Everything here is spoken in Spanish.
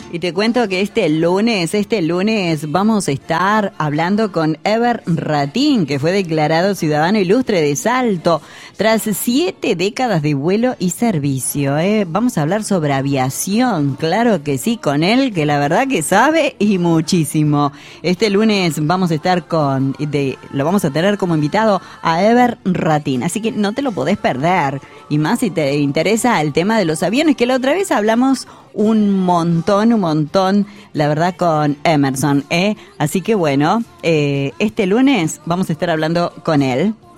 Y te cuento que este lunes vamos a estar hablando con Eber Ratín, que fue declarado ciudadano ilustre de Salto tras 7 décadas de vuelo y servicio. Vamos a hablar sobre aviación, claro que sí, con él, que la verdad que sabe y muchísimo. Este lunes vamos a estar lo vamos a tener como invitado a Eber Ratín, así que no te lo podés perder. Y más si te interesa el tema de los aviones, que la otra vez hablamos un montón, la verdad, con Emerson, Así que bueno, este lunes vamos a estar hablando con él.